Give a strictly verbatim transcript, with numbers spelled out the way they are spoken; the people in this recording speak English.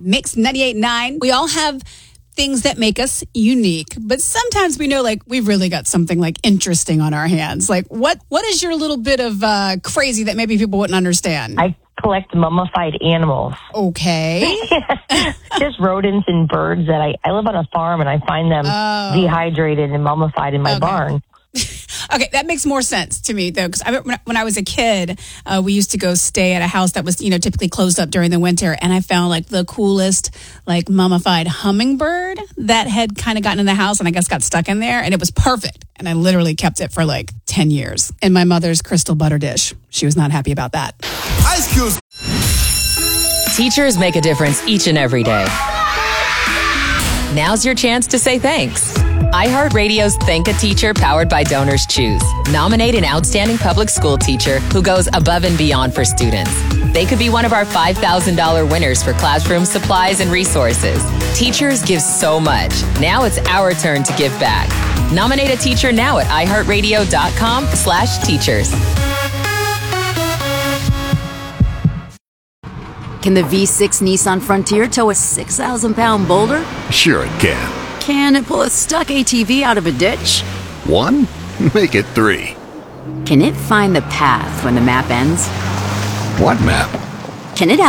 Mix ninety-eight point nine. We all have things that make us unique, but sometimes we know like we've really got something like interesting on our hands. Like what what is your little bit of uh, crazy that maybe people wouldn't understand? I collect mummified animals. Okay. Just rodents and birds that I, I live on a farm and I find them Oh. dehydrated and mummified in my Okay. barn. Okay, that makes more sense to me, though, because I, when I- when I was a kid, uh, we used to go stay at a house that was, you know, typically closed up during the winter, and I found, like, the coolest, like, mummified hummingbird that had kind of gotten in the house, and I guess got stuck in there, and it was perfect, and I literally kept it for, like, ten years in my mother's crystal butter dish. She was not happy about that. Ice Cube. Teachers make a difference each and every day. Now's your chance to say thanks. iHeartRadio's Thank a Teacher powered by Donors Choose. Nominate an outstanding public school teacher who goes above and beyond for students. They could be one of our five thousand dollars winners for classroom supplies and resources. Teachers give so much. Now it's our turn to give back. Nominate a teacher now at iHeartRadio.com slash teachers. Can the V six Nissan Frontier tow a six thousand pound boulder? Sure it can. Can it pull a stuck A T V out of a ditch? One? Make it three. Can it find the path when the map ends? What map? Can it